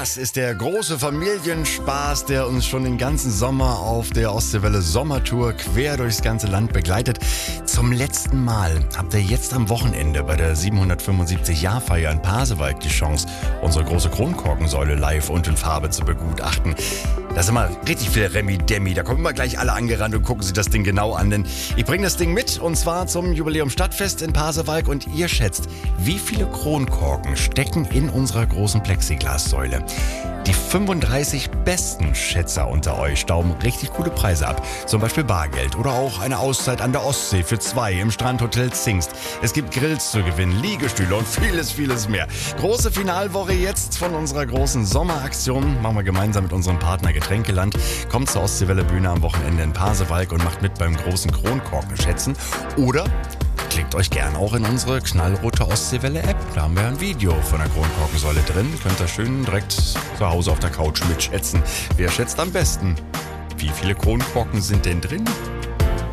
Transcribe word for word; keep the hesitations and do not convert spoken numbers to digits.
Das ist der große Familienspaß, der uns schon den ganzen Sommer auf der Ostseewelle Sommertour quer durchs ganze Land begleitet. Zum letzten Mal habt ihr jetzt am Wochenende bei der siebenhundertfünfundsiebzig-Jahrfeier in Pasewalk die Chance, unsere große Kronkorkensäule live und in Farbe zu begutachten. Da ist immer richtig viel Remi-Demi. Da kommen immer gleich alle angerannt und gucken sich das Ding genau an. Denn ich bringe das Ding mit und zwar zum Jubiläum Stadtfest in Pasewalk. Und ihr schätzt, wie viele Kronkorken stecken in unserer großen Plexiglassäule? Die fünfunddreißig besten Schätzer unter euch stauben richtig coole Preise ab. Zum Beispiel Bargeld oder auch eine Auszeit an der Ostsee für zwei im Strandhotel Zingst. Es gibt Grills zu gewinnen, Liegestühle und vieles, vieles mehr. Große Finalwoche jetzt von unserer großen Sommeraktion. Machen wir gemeinsam mit unserem Partner Getränkeland. Kommt zur Ostseewelle Bühne am Wochenende in Pasewalk und macht mit beim großen Kronkorkenschätzen. Oder klickt euch gern auch in unsere knallrote Ostseewelle-App. Da haben wir ein Video von der Kronkorkensäule drin. Könnt ihr schön direkt zu Hause auf der Couch mitschätzen. Wer schätzt am besten? Wie viele Kronkorken sind denn drin?